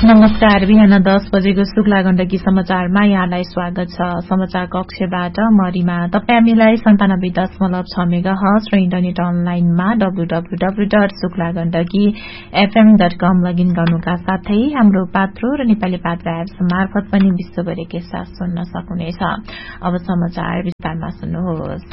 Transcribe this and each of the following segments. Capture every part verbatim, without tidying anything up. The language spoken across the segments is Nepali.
नमस्कार। बिहान दस बजेको शुक्ला गण्डकी समाचारमा यहाँलाई स्वागत छ। समाचार कक्षबाट मरिमा। तपाई हामीलाई सन्तानब्बे दशमलव छ मेगा हर्ज र इन्टरनेट अनलाइनमा W W W dot Shukla Gandaki FM dot com login गर्नुका साथै हाम्रो पात्रो र नेपाली पात्र एप्स मार्फत पनि विश्वभरिकै साथ सुन्न सक्नुहुनेछ। अब समाचार विस्तारमा सुन्नुहोस्।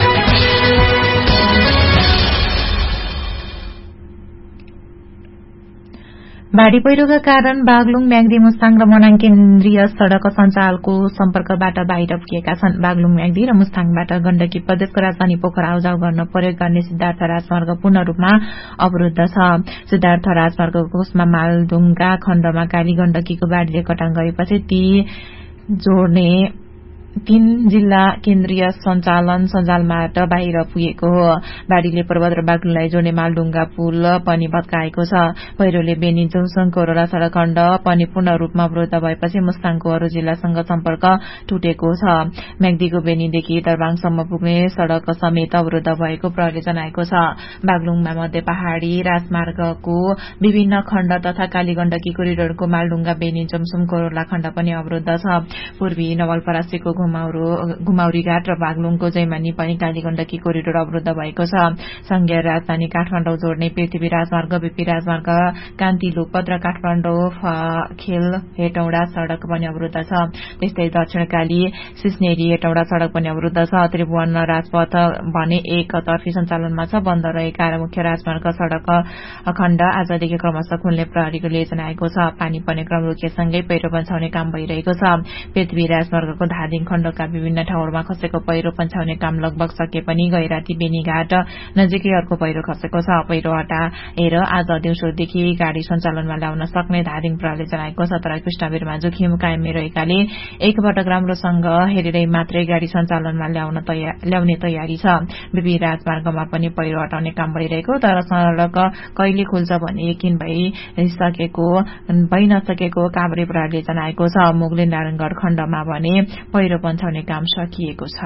बाढ़ी पहिरोका कारण बागलुङ म्याग्दी मुस्ताङ र मनाङ केन्द्रीय सड़क सञ्जालको सम्पर्कबाट बाहिर पुगेका छन्। बागलुङ म्याग्दी र मुस्ताङबाट गण्डकी प्रदेशको राजधानी पोखरा आउजाउ गर्न प्रयोग गर्ने सिद्धार्थ राजमार्ग पूर्ण रूपमा अवरुद्ध छ। सिद्धार्थ राजमार्गको कोषमा मालडुङका खण्डमा काली गण्डकीको बाढ़ीले कटान गरेपछि ती जोड्ने तीन जिल्ला केन्द्रीय सञ्चालन सञ्जालबाट बाहिर पुगेको हो। बाढ़ीले पर्वत र बागलुङलाई जोड्ने मालडुङका पुल पनि भत्काएको छ। पहिरोले बेनी जोङसङको रोरा सड़क खण्ड पनि पूर्ण रूपमा अवरुद्ध भएपछि मुस्ताङको अरू जिल्लासँग सम्पर्क टुटेको छ। म्याग्दीको बेनीदेखि दरबाङसम्म पुग्ने सड़क समेत अवरुद्ध भएको प्रहरीले जनाएको छ। बागलुङमा मध्य पहाड़ी राजमार्गको विभिन्न खण्ड तथा काली गण्डकी कोरिडोरको मालडुङका बेनी जोङसङको रोला खण्ड पनि अवरुद्ध छ। पूर्वी नवलपरासीको घुमाउरी घाट र बागलुङको जैमानी पनि काली गण्डकी कोरिडोर अवरुद्ध भएको छ। संघीय राजधानी काठमाडौँ जोड्ने पृथ्वी राजमार्ग, बीपी राजमार्ग, कान्ति लोकपथ र काठमाडौँ खेल हेटौडा सड़क पनि अवरुद्ध छ। त्यस्तै दक्षिणकाली सिस्नेरी हेटौडा सड़क पनि अवरुद्ध छ। त्रिभुवन राजपथ भने एक तर्फी सञ्चालनमा छ। बन्द रहेका र मुख्य राजमार्ग सड़क खण्ड आजदेखि क्रमशः खुल्ने प्रहरीले जनाएको छ। पानी पर्ने क्रम रोकिएसँगै पहिरो पन्छाउने काम भइरहेको छ। पृथ्वी राजमार्गको धादिङ खण्डका विभिन्न ठाउँहरूमा खसेको पहिरो पन्छाउने काम लगभग सके पनि गैराती बेनीघाट नजिकै अर्को पहिरो खसेको छ। पहिरो हटाएर आज दिउँसोदेखि गाड़ी सञ्चालनमा ल्याउन सक्ने धादिङ प्रहरीले जनाएको छ। तर कृष्णवीरमा जोखिम कायम रहेकाले एकपटक राम्रोसँग हेरेरै मात्रै गाड़ी सञ्चालनमा ल्याउने तयारी छ। बीपी राजमार्गमा पनि पहिरो हटाउने काम भइरहेको, तर सड़क कहिले खुल्छ भन्ने यकिन भइसकेको भइ नसकेको काभ्रे प्रहरीले जनाएको छ। मुगलिन नारायणगढ़ खण्डमा भने पहिरो पन्छाउने काम सकिएको छ।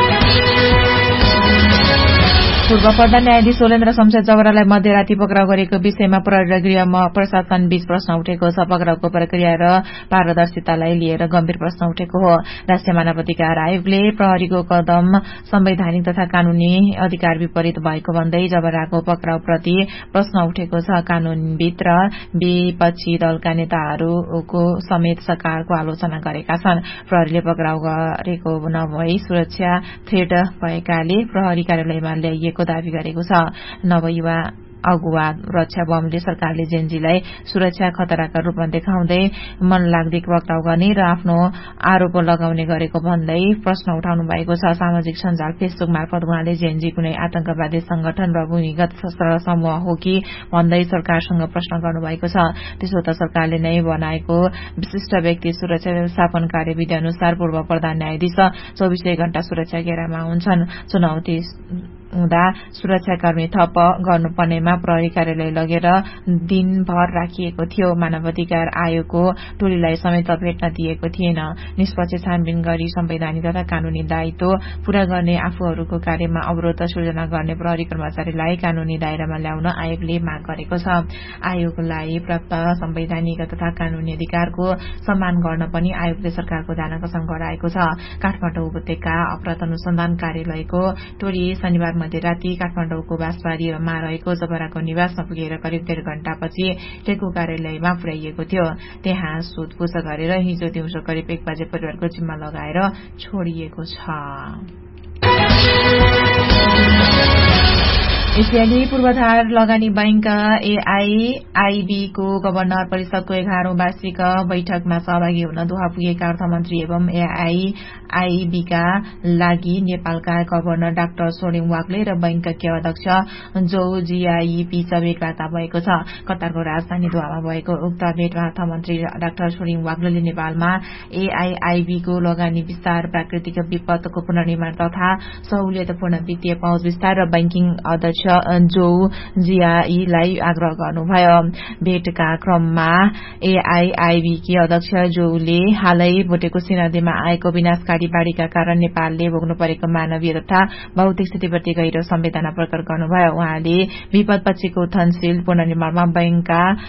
पूर्व प्रधान न्यायाधीश सोलेन्द्र शमशेर जबरालाई मध्यराती पक्राउ गरेको विषयमा प्रहरी र गृह प्रशासन बीच प्रश्न उठेको छ। पक्राउको प्रक्रिया र पारदर्शितालाई लिएर गम्भीर प्रश्न उठेको हो। राष्ट्रिय मानवाधिकार आयोगले प्रहरीको कदम संवैधानिक तथा कानूनी अधिकार विपरीत भएको भन्दै जबराको पक्राउप्रति प्रश्न उठेको छ। कानूनविद र विपक्षी दलका नेताहरूको समेत सरकारको आलोचना गरेका छन्। प्रहरीले पक्राउ गरेको नभई सुरक्षा थ्रेट भएकाले प्रहरी कार्यालयमा ल्याइएको दावी गरेको छ। नवयुवा अगुवा रक्षा बमले सरकारले जेनजीलाई सुरक्षा खतराका रूपमा देखाउँदै मनलाग्दी पक्राउ गर्ने र आफ्नो आरोप लगाउने गरेको भन्दै प्रश्न उठाउनु भएको छ। सामाजिक सञ्जाल फेसबुक मार्फत उहाँले जेनजी कुनै आतंकवादी संगठन र भूमिगत सशस्त्र समूह हो कि भन्दै सरकारसँग प्रश्न गर्नुभएको छ। त्यसो त सरकारले नै बनाएको विशिष्ट व्यक्ति सुरक्षा व्यवस्थापन कार्यविधि अनुसार पूर्व प्रधान न्यायाधीश चौबीसै घण्टा सुरक्षा घेरामा हुन्छन्। चुनौती हुँदा सुरक्षाकर्मी थप गर्नुपर्नेमा प्रहरी कार्यालय लगेर दिनभर राखिएको थियो। मानवाधिकार आयोगको टोलीलाई समेत भेट्न दिएको थिएन। निष्पक्ष छानबिन गरी संवैधानिक तथा कानूनी दायित्व पूरा गर्ने आफूहरूको कार्यमा अवरोध सृजना गर्ने प्रहरी कर्मचारीलाई कानूनी दायरामा ल्याउन आयोगले माग गरेको छ। आयोगलाई प्राप्त संवैधानिक तथा कानूनी अधिकारको सम्मान गर्न पनि आयोगले सरकारको ध्यानाकर्षण गराएको छ। काठमाडौँ उपत्यका अपराध अनुसन्धान कार्यालयको टोली शनिबार मध्यराती काठमाडौँको बाँसबारीमा रहेको जबराको निवासमा पुगेर करिब डेढ घण्टापछि टेकु कार्यालयमा पुर्याइएको थियो। त्यहाँ सोधपूछ गरेर हिजो दिउँसो करिब एक बजे परिवारको जिम्मा लगाएर छोडिएको छ। एसियाली पूर्वाधार लगानी बैंक एआईआईबी को गभर्नर परिषदको एघारौं वार्षिक बैठकमा सहभागी हुन दोहा पुगेका अर्थमन्त्री एवं एआईआईबी का लागि नेपालका गभर्नर डाक्टर सोलिङ वाग्ले र बैंकका अध्यक्ष जो जियाई बीच भेटवार्ता भएको छ। कतारको राजधानी दोहामा भएको उक्त भेटमा अर्थमन्त्री डाक्टर सोलिङ वाग्लेले नेपालमा एआईआईबी को लगानी विस्तार, प्राकृतिक विपदको पुनर्निर्माण तथा सहुलियतपूर्ण वित्तीय पहुँच विस्तार र बैंकिङ अध्यक्ष जो जियाईलाई आग्रह गर्नुभयो। भेटका क्रममा एआईआईबी की अध्यक्ष जोले हालै भोटेकोशी नदीमा आएको विनाशकारी बाढ़ीका कारण नेपालले भोग्नु परेको मानवीय तथा भौतिक स्थितिप्रति गहिरो संवेदना प्रकट गर्नुभयो। उहाँले विपदपछिको उत्थानशील पुनर्निर्माणमा बैंकका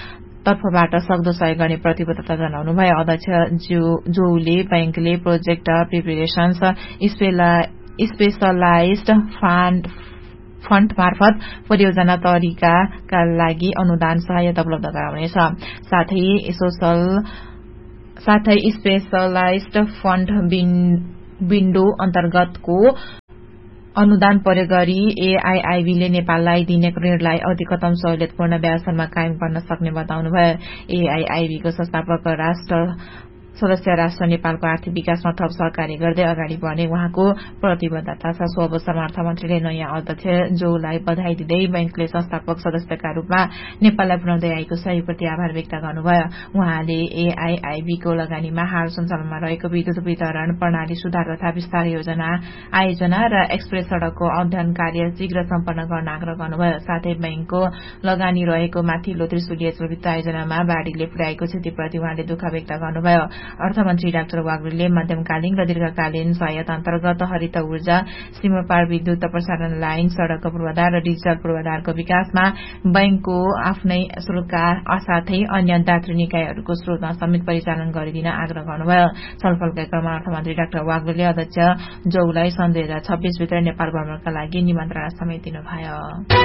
तर्फबाट सक्दो सहयोग गर्ने प्रतिबद्धता जनाउनु भयो। अध्यक्ष जोउले बैंकले project preparations specialised fund fund मार्फत परियोजना तरिकाका लागि अनुदान सहायता उपलब्ध गराउनेछ। साथै सोशल साथै स्पेशलाइज्ड फण्ड विन्डो अन्तर्गतको अनुदान प्रयोग गरी एआईआईबीले नेपाललाई दिने ऋणलाई अधिकतम सहुलियतपूर्ण ब्याजमा कायम गर्न सक्ने बताउनुभयो। एआईआईबीको संस्थापक राष्ट्र सदस्य राष्ट्र नेपालको आर्थिक विकासमा थप सहकारी गर्दै अगाडि बढ्ने उहाँको प्रतिबद्धता छ। सो अवसरमा अर्थमन्त्रीले नयाँ अध्यक्ष जोलाई बधाई दिँदै बैंकले संस्थापक सदस्यका रूपमा नेपाललाई पुर्याउँदै आएको सहयोगप्रति आभार व्यक्त गर्नुभयो। उहाँले एआईआईबीको लगानीमा हाल सञ्चालनमा रहेको विद्युत वितरण प्रणाली सुधार तथा विस्तार योजना आयोजना र एक्सप्रेस सड़कको अध्ययन कार्य शीघ्र सम्पन्न गर्न आग्रह गर्नुभयो। साथै बैंकको लगानी रहेको माथिल्लो त्रिशुलीय वित्त आयोजनामा बाढ़ीले पुर्याएको क्षतिप्रति उहाँले दुःख व्यक्त गर्नुभयो। अर्थमन्त्री डाक्टर वाग्लेले मध्यमकालीन र दीर्घकालीन सहायता अन्तर्गत हरित ऊर्जा, सीमापार विद्युत प्रसारण लाइन, सड़क पूर्वाधार र डिजिटल पूर्वाधारको विकासमा बैंकको आफ्नै स्रोतका साथै अन्य दात्री निकायहरूको स्रोतमा समेत परिचालन गरिदिन आग्रह गर्नुभयो। छलफलका क्रममा अर्थमन्त्री डाक्टर वाग्लेले अध्यक्ष जोउलाई सन् दुई हजार छब्बीस भित्र नेपाल भ्रमणका लागि निमन्त्रणा समेत दिनुभयो।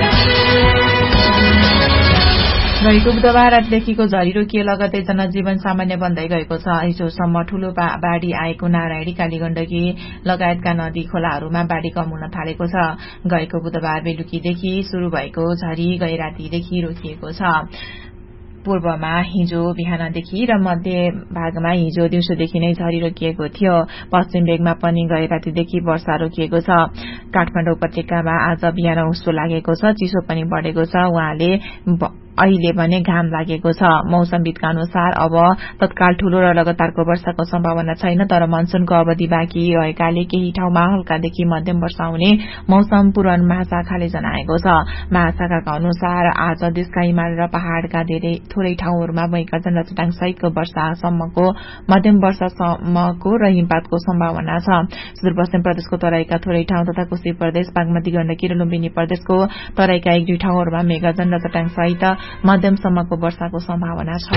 गएको बुधबार रातदेखिको झरी रोकिए लगतै जनजीवन सामान्य बन्दै गएको छ। हिजोसम्म ठूलो बाढ़ी आएको नारायणी, कालीगण्डकी लगायतका नदी खोलाहरूमा बाढ़ी कम हुन थालेको छ। गएको बुधबार बेलुकीदेखि शुरू भएको झरी गए रातीदेखि रोकिएको छ। पूर्वमा हिजो बिहानदेखि र मध्य भागमा हिजो दिउँसोदेखि नै झरी रोकिएको थियो। पश्चिम भेगमा पनि गए रातीदेखि वर्षा रोकिएको छ। काठमाडौँ उपत्यकामा आज बिहान हुस्सो लागेको छ, चिसो पनि बढ़ेको छ। उहाँले अहिले भने घाम लागेको छ। मौसमविदका अनुसार अब तत्काल ठूलो र लगातारको वर्षाको सम्भावना छैन, तर मनसूनको अवधि बाँकी रहेकाले केही ठाउँमा हल्कादेखि मध्यम वर्षा हुने मौसम पूर्वानुमान महाशाखाले जनाएको छ। महाशाखाका अनुसार आज देशका हिमाल र पहाड़का धेरै थोरै ठाउँहरूमा भएका र चट्टाङ सहितको वर्षासम्मको मध्यम वर्षासम्मको र हिमपातको सम्भावना छ। सुदूरपश्चिम प्रदेशको तराईका थोरै ठाउँ तथा कोशी प्रदेश, बागमती, गण्डकी र लुम्बिनी प्रदेशको तराईका एक दुई ठाउँहरूमा मेघाजन र चट्टाङ सहित मध्यमसम्मको वर्षाको सम्भावना छ।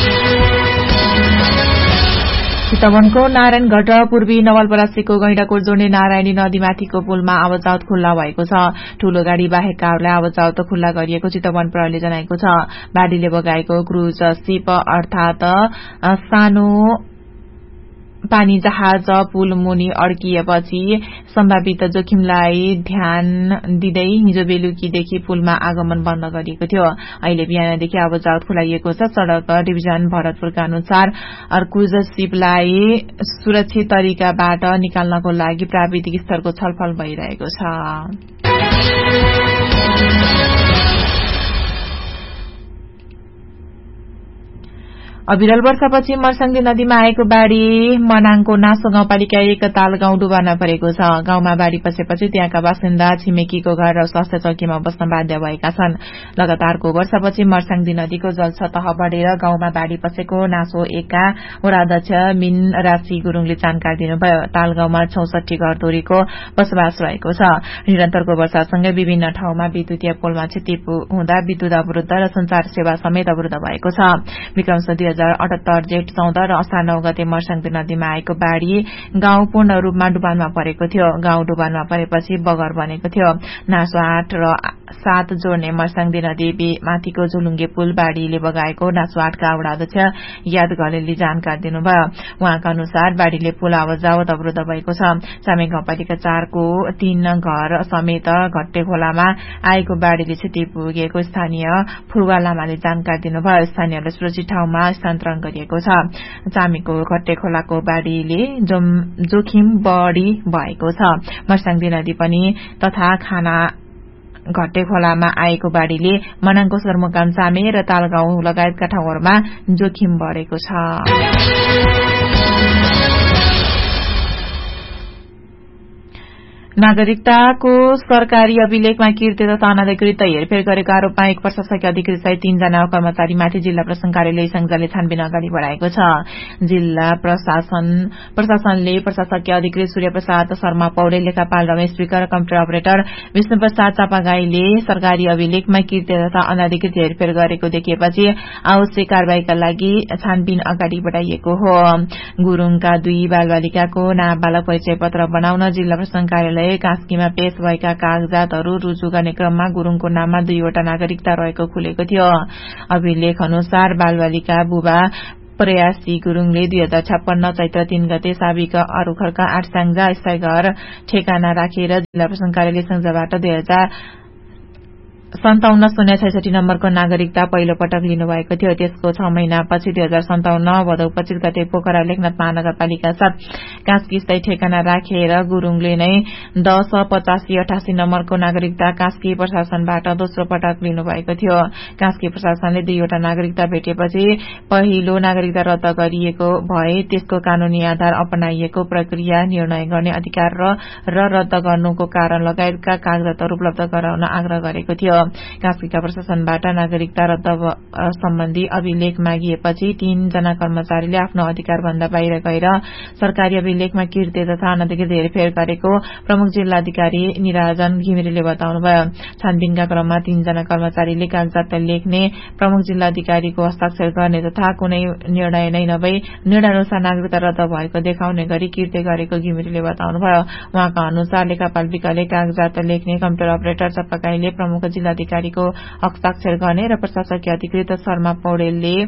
चितवनको नारायणगढ र पूर्वी नवलपरासीको गैंडाकोट जोड्ने नारायणी नदीमाथिको पुलमा आवजावत खुल्ला भएको छ। ठूलो गाड़ी बाहेककाहरूलाई आवजावत खुल्ला गरिएको चितवन प्रहरीले जनाएको छ। बाढ़ीले बगाएको क्रूज शिप अर्थात सानो पानी जहाज पुल मुनि अड्किएपछि सम्भावित जोखिमलाई ध्यान दिँदै हिजो बेलुकीदेखि पुलमा आगमन बन्द गरिएको थियो। अहिले बिहानदेखि आवजावत खुलाइएको छ। सड़क डिभिजन भरतपुरका अनुसार क्रूज शिपलाई सुरक्षित तरिकाबाट निकाल्नको लागि प्राविधिक स्तरको छलफल भइरहेको छ। अविरल वर्षापछि मर्साङदी नदीमा आएको बाढ़ी मनाङको नासो गाउँपालिका एक ताल गाउँ डुबानमा परेको छ। गाउँमा बाढ़ी पसेपछि त्यहाँका बासिन्दा छिमेकीको घर र स्वास्थ्य चौकीमा बस्न बाध्य भएका छन्। लगातारको वर्षापछि मर्साङदी नदीको जलसतह बढ़ेर गाउँमा बाढ़ी पसेको नासो एकका वडाध्यक्ष मिन राशि गुरूङले जानकारी दिनुभयो। ताल गाउँमा चौसठी घरधुरीको बसोबास रहेको छ। निरन्तरको वर्षासँगै विभिन्न ठाउँमा विद्युतीय पोलमा क्षति हुँदा विद्युत अवरुद्ध र संचार सेवा समेत अवरुद्ध भएको छ। विक्रमसम्वत दुई हजार अठहत्तर जेठ चौध र असार नौ गते मर्साङदी नदीमा आएको बाढ़ी गाउँ पूर्ण रूपमा डुबानमा परेको थियो। गाउँ डुबानमा परेपछि बगर बनेको थियो। नासो आठ र सात जोड्ने मर्साङदी नदी माथिको झुलुङ्गे पुल बाढ़ीले बगाएको नासो आठका वडाध्यक्ष याद घलेलले जानकारी दिनुभयो। उहाँका अनुसार बाढ़ीले पुल आवजावत अवरुद्ध भएको छ। चामे गाउँपालिका चारको तीन घर समेत घट्टे खोलामा आएको बाढ़ीले क्षति पुगेको स्थानीय फुर्वा लामाले जानकारी दिनुभयो। स्थानीयलाई सुरक्षित ठाउँमा स्थानान्तरण गरिएको छ। चामीको घट्टे खोलाको बाढ़ीले जोखिम बढ़ी भएको छ। मर्साङदी नदी पनि तथा खाना घट्टे खोलामा आएको बाढ़ीले मनाङको सदरमुकाम चामे र तालगाउँ लगायतका ठाउँहरूमा जोखिम बढ़ेको छ। नागरिकताको सरकारी अभिलेखमा कृत्य तथा अनाधिकृत हेरफेर गरेको आरोपमा एक प्रशासकीय अधिकृत सहित तीनजना कर्मचारीमाथि जिल्ला प्रशासन कार्यालय संजाले छानबिन अगाडि बढ़ाएको छ। जिल्ला प्रशासन प्रशासनले प्रशासकीय अधिकृत सूर्य प्रसाद शर्मा पौडेल, लेखापाल रमेश विक र कम्प्युटर अपरेटर विष्णु प्रसाद चापागाईले सरकारी अभिलेखमा कृत्य तथा अनाधिकृत हेरफेर गरेको देखिएपछि आवश्यक कार्यवाहीका लागि छानबिन अगाडि बढ़ाइएको हो। गुरूङका दुई बालबालिकाको नाबालक परिचय पत्र बनाउन जिल्ला प्रशासन कार्यालय कास्कीमा पेश भएका कागजातहरू रुजु गर्ने क्रममा गुरूङको नाममा दुईवटा नागरिकता रहेको खुलेको थियो। अभिलेख अनुसार बालबालिका बुबा प्रयासी गुरूङले दुई हजार छप्पन्न चैत्र तीन गते साबिक अरूखरका आठ स्याङ्जा स्थायी घर ठेकाना राखेर जिल्ला प्रशासन कार्यालय संजाबाट दुई हजार सन्ताउन्न शून्य छैसठी नम्बरको नागरिकता पहिलो पटक लिनुभएको थियो। त्यसको छ महिनापछि दुई हजार सन्ताउन्न भदौ पच्चीस गते पोखरा लेखनाथ महानगरपालिका साथ कास्की स्थायी ठेकाना राखेर गुरूङले नै दश पचासी अठासी नम्बरको नागरिकता कास्की प्रशासनबाट दोस्रो पटक लिनुभएको थियो। कास्की प्रशासनले दुईवटा नागरिकता भेटेपछि पहिलो नागरिकता रद्द गरिएको भए त्यसको कानूनी आधार अपनाइएको प्रक्रिया निर्णय गर्ने अधिकार र रद्द गर्नुको कारण लगायतका कागजातहरू उपलब्ध गराउन आग्रह गरेको थियो। कास्कीका प्रशासनबाट नागरिकता रद्द सम्बन्धी अभिलेख मागिएपछि तीनजना कर्मचारीले आफ्नो अधिकार भन्दा बाहिर गएर सरकारी अभिलेखमा कृत्य तथा अनाधिकृत हेरफेर गरेको प्रमुख जिल्लाधिकारी निराजन घिमिरेले बताउनुभयो। छानबिनका क्रममा तीनजना कर्मचारीले कागजात लेख्ने, प्रमुख जिल्लाधिकारीको हस्ताक्षर गर्ने तथा कुनै निर्णय नै नभई निर्णय अनुसार नागरिकता रद्द भएको देखाउने गरी कृत्य गरेको घिमिरेले बताउनुभयो। उहाँका अनुसार लेखापाल विकले कागजात लेख्ने, कम्प्युटर अपरेटर चापागाईले प्रमुख जिल्लाधिकारीको हस्ताक्षर गर्ने र प्रशासकीय अधिकृत शर्मा पौडेलले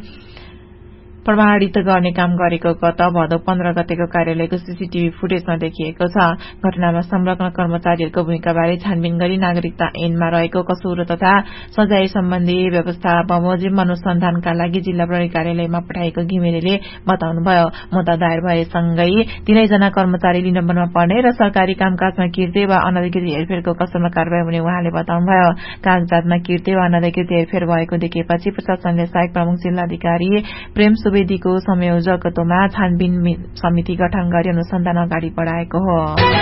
प्रमाणित गर्ने काम गरेको गत भदौ पन्ध्र गतेको कार्यालयको सीसीटीभी फुटेजमा देखिएको छ। घटनामा संलग्न कर्मचारीहरूको भूमिकाबारे छानबिन गरी नागरिकता ऐनमा रहेको कसुर तथा सजाय सम्बन्धी व्यवस्था बमोजिम अनुसन्धानका लागि जिल्ला प्रहरी कार्यालयमा पठाएको घिमिरेले बताउनुभयो। मुद्दा दायर भएसँगै तीनैजना कर्मचारी निलम्बनमा पर्ने र सरकारी कामकाजमा कृत्य वा अनाधिकृत हेरफेरको कसरमा कार्यवाही हुने उहाँले बताउनुभयो। कागजातमा कृत्य वा अनाधिकृत हेरफेर भएको देखिएपछि प्रशासनले सहायक प्रमुख जिल्लाधिकारी प्रेम सुवेदीको संयोजकत्वमा छानबिन समिति गठन गरी अनुसन्धान अगाडि बढ़ाएको हो।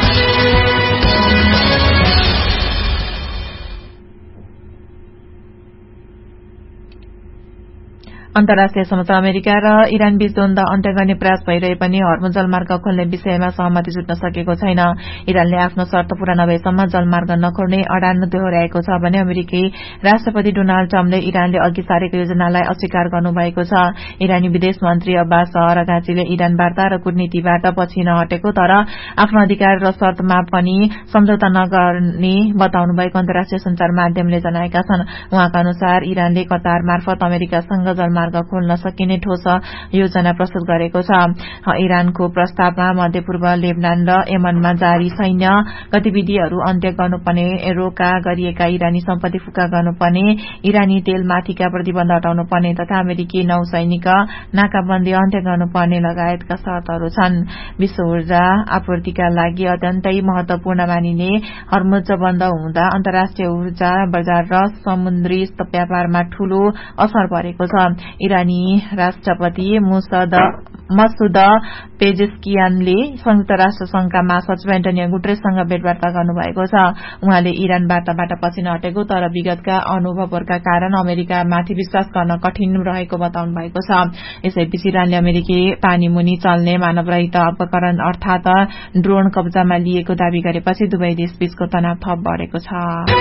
अन्तर्राष्ट्रिय समाचार अमेरिका र इरान बीच द्वन्द अन्त्य गर्ने प्रयास भइरहे पनि हर्मुज जलमार्ग खोल्ने विषयमा सहमति जुट्न सकेको छैन। इरानले आफ्नो शर्त पूरा नभएसम्म जलमार्ग नखोल्ने अडान दोहोर्याएको छ भने अमेरिकी राष्ट्रपति डोनाल्ड ट्रम्पले इरानले अघि सारेको योजनालाई अस्वीकार गर्नुभएको छ। इरानी विदेश मन्त्री अब्बास अराघाचीले इरान वार्ता र कूटनीतिबाट पछि नहटेको तर आफ्नो अधिकार र शर्तमा पनि सम्झौता नगर्ने बताउनु भएको अन्तर्राष्ट्रिय संचार माध्यमले जनाएका छन्। उहाँका अनुसार इरानले कतार मार्फत अमेरिकासँग जलमार्ग खोल्न सकिने ठोस योजना प्रस्तुत गरेको छ। इरानको प्रस्तावमा मध्यपूर्व, लेबनान र यमनमा जारी सैन्य गतिविधिहरू अन्त्य गर्नुपर्ने, रोका गरिएका इरानी सम्पत्ति फुक्का गर्नुपर्ने, इरानी तेलमाथिका प्रतिबन्ध हटाउनुपर्ने तथा अमेरिकी नौसैनिक नाकाबन्दी अन्त्य गर्नुपर्ने लगायतका शर्तहरू छन्। विश्व ऊर्जा आपूर्तिका लागि अत्यन्तै महत्वपूर्ण मानिने हर्मुज बन्द हुँदा अन्तर्राष्ट्रिय ऊर्जा बजार र समुद्री व्यापारमा ठूलो असर परेको छ। इरानी राष्ट्रपति मुसद मसुद पेजेस्कियानले संयुक्त राष्ट्र संघका महासचिव एन्टोनियो गुटेरेससँग भेटवार्ता गर्नुभएको छ। उहाँले इरान वार्ताबाट पछि नहटेको तर विगतका अनुभवहरूका कारण अमेरिकामाथि विश्वास गर्न कठिन रहेको बताउनु भएको छ। यसैबीच इरानले अमेरिकी पानीमुनि चल्ने मानवरहित उपकरण अर्थात ड्रोन कब्जामा लिएको दावी गरेपछि दुवै देशबीचको तनाव थप बढेको छ।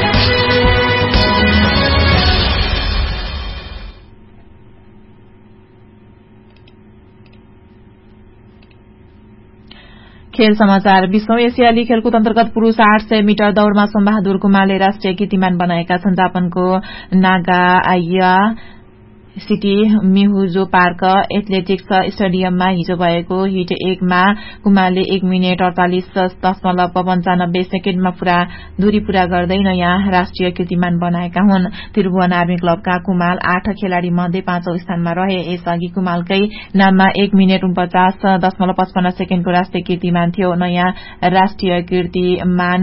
खेल समाचार। विश्व एसियाली खेलकुद अन्तर्गत पुरूष आठ सय मिटर दौड़मा सोमबहादुर कुमारले राष्ट्रिय कीर्तिमान बनाएका छन्। जापानको नागाया सिटी मिहुजो पार्क एथलेटिक्स स्टेडियममा हिजो भएको हिट एकमा कुमारले एक मिनट अडतालिस दशमलव पञ्चानब्बे सेकेण्डमा पूरा दूरी पूरा गर्दै नयाँ राष्ट्रिय कीर्तिमान बनाएका हुन्। त्रिभुवन आर्मी क्लबका कुमार आठ खेलाड़ी मध्ये पाँचौं स्थानमा रहे। यसअघि कुमारकै नाममा एक मिनट उनपचास दशमलव पचपन्न सेकेण्डको राष्ट्रिय कीर्तिमान थियो। नयाँ राष्ट्रिय कीर्तिमान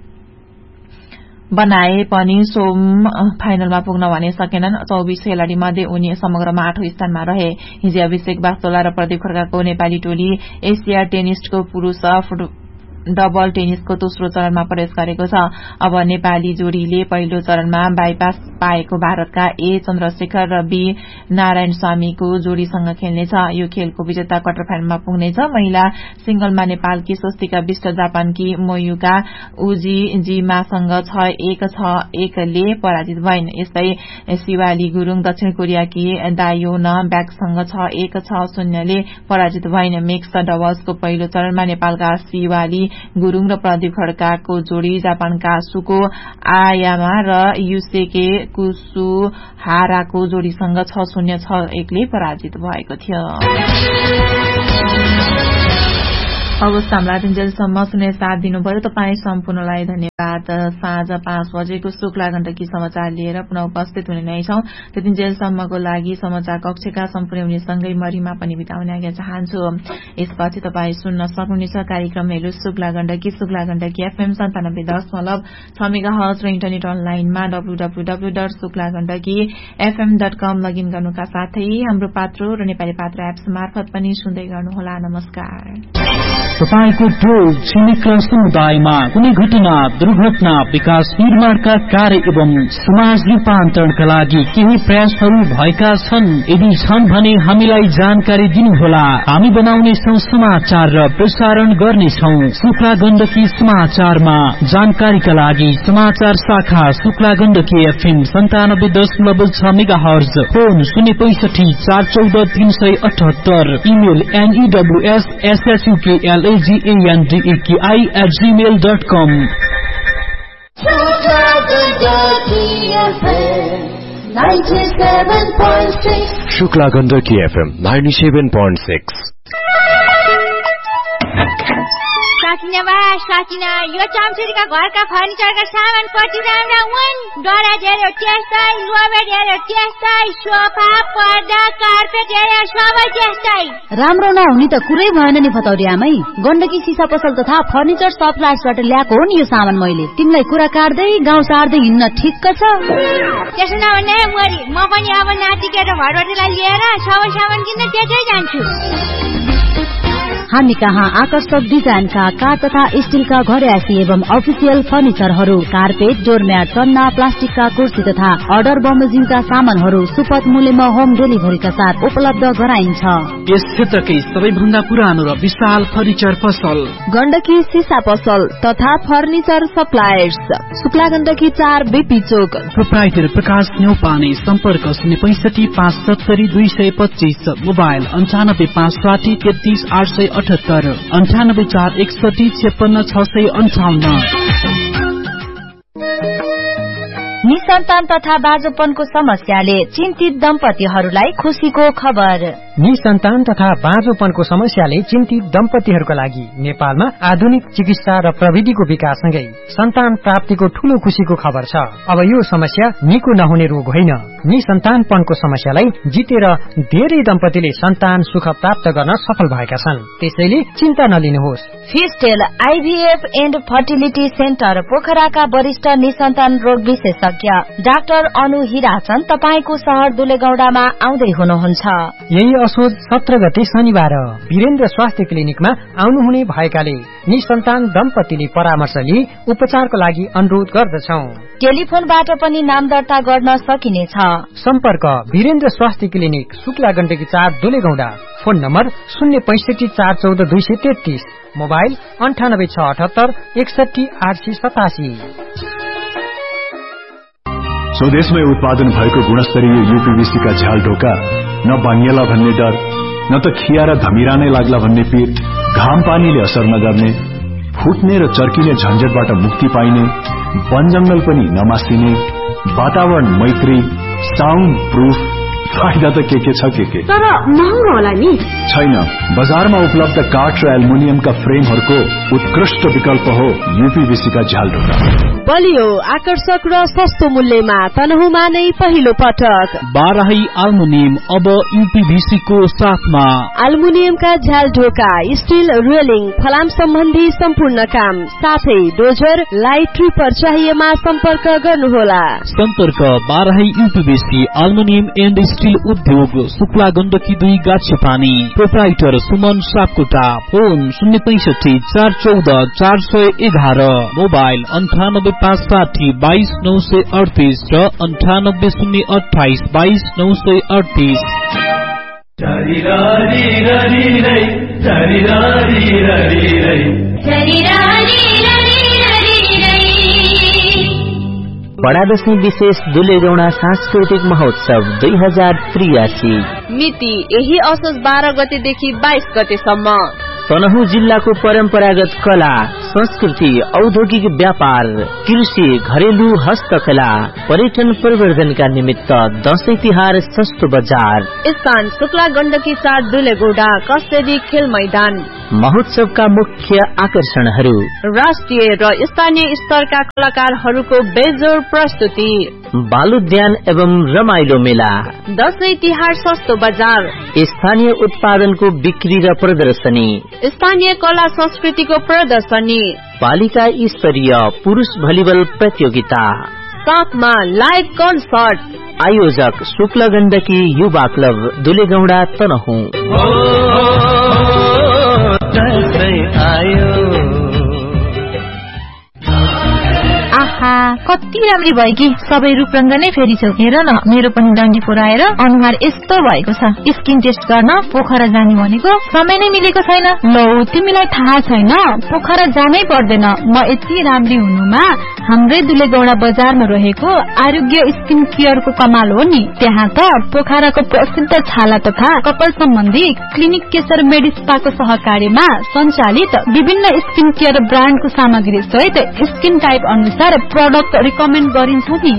बनाए पनि सोम फाइनलमा पुग्न भने सकेनन्। चौबीस खेलाड़ी मध्ये उनी समग्रमा आठौं स्थानमा रहे। हिजो अभिषेक बास्तोला र प्रदीप खड्काको नेपाली टोली एसिया टेनिसको पुरूष डबल टेनिसको दोस्रो चरणमा प्रवेश गरेको छ। अब नेपाली जोडीले पहिलो चरणमा बाइपास पाएको भारतका ए चन्द्रशेखर र बी नारायण स्वामीको जोडीसँग खेल्नेछ। यो खेलको विजेता क्वार्टर फाइनलमा पुग्नेछ। महिला सिंगलमा नेपालकी स्वस्तिका विष्ट जापानकी मोयुका उजी जिमासँग छ एक छ एकले पराजित भइन्। यस्तै शिवाली गुरूङ दक्षिण कोरियाकी दायोन ब्यागसँग छ एक छ शून्यले पराजित भइन्। मिक्स डबल्सको पहिलो चरणमा नेपालका शिवाली गुरूङ र प्रदीप खड्काको जोडी जापानका सुको आयामा र युसेके कुसुहाराको जोडीसँग छ शून्य छ एकले पराजित भएको थियो। अवस्था रातिन्जेलसम्म सुने साथ दिनुभयो। तपाईँ सम्पूर्णलाई धन्यवाद। साँझ पाँच बजेको शुक्ला गण्डकी समाचार लिएर पुनः उपस्थित हुने नै छौं। त्यतिन्जेलसम्मको लागि समाचार कक्षका सम्पूर्ण हुनेसँगै मरिमा पनि बिताउने आज्ञा चाहन्छु। यसपछि तपाईँ सुन्न सक्नुहुनेछ कार्यक्रम हेलो शुक्ला गण्डकी। शुक्ला गण्डकी एफएम सन्तानब्बे दशमलव छ मेगा हर्ज र इन्टरनेट अनलाइनमा W W W dot Shukla Gandaki FM dot com login गर्नुका साथै हाम्रो पात्रो र नेपाली पात्र एप्स मार्फत पनि सुन्दै गर्नुहोला। नमस्कार। तपाईको टोल छिमेक समुदायमा कुनै घटना दुर्घटना विकास निर्माणका कार्य एवं समाज रूपान्तरणका लागि केही प्रयासहरू भएका छन्? यदि छन् भने हामीलाई जानकारी दिनुहोला। हामी बनाउनेछौं समाचार र प्रसारण गर्नेछौं। शुक्ला गण्डकी समाचारमा जानकारीका लागि समाचार शाखा शुक्ला गण्डकी एफएम सन्तानब्बे दशमलव छ मेगा हर्ज, फोन शून्य पैंसठी चार चौध तीन सय अठहत्तर, email एनईडब्ल्यूएस एसएसयूकेएल G-A-N-D-A-K-I at gmail dot com. Shukla Gandaki F M ninety-seven point six. साकिना बा साकिना यो चामचुरीका घरका फर्निचरका सामान कति राम्रा हुन्। डरा धेरै त्यस्तै, लोभे धेरै त्यस्तै, सोफा पर्दा कार्पेट हेरे सबै त्यस्तै। राम्रो नहुने त कुरै भएन नि भतौरी आमै। गण्डकी सिसा पसल तथा फर्निचर सप्लायर्सबाट ल्याएको हो नि यो सामान मैले। तिमीलाई कुरा काट्दै गाउँ सार्दै हिँड्न ठिक्क छ। त्यसो नभने मरी म पनि अब नातिके र घरबटीलाई लिएर सबै सामान किन्न त्यतै जान्छु। हामी कहाँ आकर्षक डिजाइनका काठ तथा स्टीलका घरयासी एवं अफिसियल फर्निचरहरू, कार्पेट, डोरम्याट, चन्ना, प्लास्टिकका कुर्सी तथा अर्डर बमोजिमका सामानहरू सुपथ मूल्यमा होम डेलिभरीका साथ उपलब्ध गराइन्छ। यस क्षेत्रकै सबैभन्दा पुरानो र विशाल फर्निचर पसल गण्डकी सिसा पसल तथा फर्निचर सप्लायर्स, शुक्ला गण्डकी चार बीपी चोक। प्रोप्राइटर प्रकाश न्यौपाने। सम्पर्क शून्य पैंसठी पाँच सत्तरी दुई सय पच्चीस, मोबाइल अन्ठानब्बे पाँच साठी तेत्तीस आठ सय अठहत्तर, अन्ठानब्बे चार एकसठी छप्पन्न छ सय अन्ठाउन्न। निसन्तान तथा बाँझोपनको समस्याले चिन्तित दम्पतिहरूलाई खुशीको खबर। निसन्तान तथा बाँझोपनको समस्याले चिन्तित दम्पतिहरूका लागि नेपालमा आधुनिक चिकित्सा र प्रविधिको विकाससँगै सन्तान प्राप्तिको ठूलो खुशीको खबर छ। अब यो समस्या निको नहुने रोग होइन। निसन्तानपनको समस्यालाई जितेर धेरै दम्पतिले सन्तान सुख प्राप्त गर्न सफल भएका छन्। त्यसैले चिन्ता नलिनुहोस्। फिस्टेल आईभीएफ एन्ड फर्टिलिटी सेन्टर पोखराका वरिष्ठ निसन्तान रोग विशेषज्ञ डाक्टर अनु हिराचन तपाईको शहर दुलेगौडामा आउँदै हुनुहुन्छ। यही असोज सत्र गते शनिबार वीरेन्द्र स्वास्थ्य क्लिनिकमा आउनुहुने भएकाले निसन्तान दम्पतिले परामर्श लिई उपचारको लागि अनुरोध गर्दछौं। टेलिफोनबाट पनि नाम दर्ता गर्न सकिनेछ। सम्पर्क वीरेन्द्र स्वास्थ्य क्लिनिक शुक्ला गण्डकी चार दुलेगौडा। फोन नम्बर शून्य पैंसठी चार चौध दुई सय तेत्तीस, मोबाइल अन्ठानब्बे छ अठहत्तर एकसठी आठ सय सतासी। स्वदेशमै उत्पादन भएको गुणस्तरीय यूपीवीसी का झ्याल ढोका न बाङ्गिएला भन्ने डर, न त खिया र धमिरा नै लाग्ला भन्ने पीर, घाम पानीले असर नगर्ने, फुट्ने र चर्किने झन्झटबाट मुक्ति पाइने, वन जंगल पनि नमासिने, वातावरण मैत्री, साउन्ड प्रूफ, फाइदा त के के छ के के तर महँगो होला नि? छैन। बजारमा उपलब्ध काठ र एल्युमिनियमका फ्रेमहरूको उत्कृष्ट विकल्प हो यूपीवीसी का झ्याल ढोका। बलियो आकर्षक र सस्तो मूल्यमा तनहुमा नै पहिलो पटक बाराही एल्युमिनियम अब यूपीवीसी को साथमा। एल्युमिनियमका झ्याल ढोका, स्टील रेलिङ, फलाम सम्बन्धी सम्पूर्ण काम साथै डोजर लाइट ट्रिपर चाहिएमा सम्पर्क गर्नुहोला। सम्पर्क Barahi UPVC aluminium and still उद्योग शुक्ला गण्डकी दुई गाछे पानी प्रोप्राइटर सुमन सापकोटा फोन शून्य पैंसठी चार चौध चार सय एघार मोबाइल अन्ठानब्बे पाँच साठी बाइस नौ सय अडतीस र अन्ठानब्बे शून्य अठाइस बाइस नौ सय अडतीस। बडा दशमी विशेष दुलेगौडा सांस्कृतिक महोत्सव दुई हजार त्रियासी मिति यही असोज बाह्र गतेदेखि बाइस गतेसम्म। तनहुँ जिल्लाको परम्परागत कला संस्कृति औद्योगिक व्यापार कृषि घरेलु हस्तकला पर्यटन प्रवर्धनका निमित्त दशैं तिहार सस्तो बजार स्थान शुक्ला गण्डकी चार दुलेगौडा कस्तेरी खेल मैदान। महोत्सवका मुख्य आकर्षणहरू राष्ट्रिय र स्थानीय स्तरका कलाकारहरूको बेजोर प्रस्तुति बालुद्यान एवं रमाइलो मेला दशैं तिहार सस्तो बजार स्थानीय उत्पादनको बिक्री र प्रदर्शनी स्थानीय कला संस्कृतिको प्रदर्शनी बालिका स्तरीय पुरुष भलिबल प्रतियोगिता साथमा लाइभ कन्सर्ट। आयोजक शुक्ला गण्डकी युवा क्लब दुलेगौडा तनहुँ। आहा कति राम्री भयो कि सबै रूपरंग नै फेरिछौ। हेर न मेरो पनि डन्डी पुराएर अनुहार यस्तो भएको छ। स्किन टेस्ट गर्न पोखरा जाने भनेको समय नै मिलेको छैन। लौ तिमीलाई थाहा छैन पोखरा जानै पर्दैन। म यति राम्री हुनुमा हाम्रै दुलेगौडा बजारमा रहेको आरोग्य स्किन केयरको कमाल हो नि। त्यहाँ त पोखराको प्रसिद्ध छाला तथा कपाल सम्बन्धी क्लिनिक केशर मेडिस्पाको सहकार्यमा सञ्चालित विभिन्न स्किन केयर ब्रान्डको सामग्री सहित स्किन टाइप अनुसार प्रोडक्ट रिकमेन्ड गरिन्छ नि।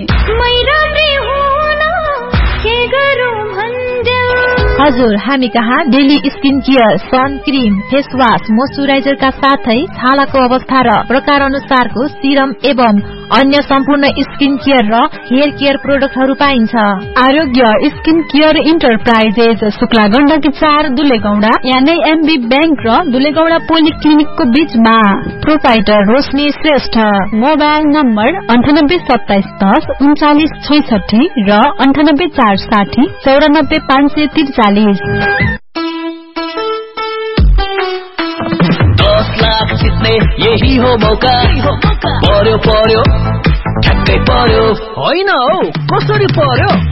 हजुर हामी कहाँ daily skin care sun cream face wash मोइस्चराइजरका साथै छालाको अवस्था र प्रकार अनुसारको सिरम एवं अन्य सम्पूर्ण स्किन केयर र हेयर केयर प्रोडक्टहरू पाइन्छ। आरोग्य skin care enterprises Shukla Gandaki चार दुलेगौडा यानै एमबी बैंक र दुलेगौडा पोलिक्लिनिकको बीचमा। प्रोप्राइटर रोशनी श्रेष्ठ। मोबाइल नम्बर अन्ठानब्बे सत्ताइस दस उन्चालिस छैसठी र अन्ठानब्बे चार साठी चौरानब्बे पाँच सय त्रिचालिस। दस लाख जित्ने यही हो मौका। पर्यो पर्यो ठ्याक्कै पर्यो होइन हौ कसरी पर्यो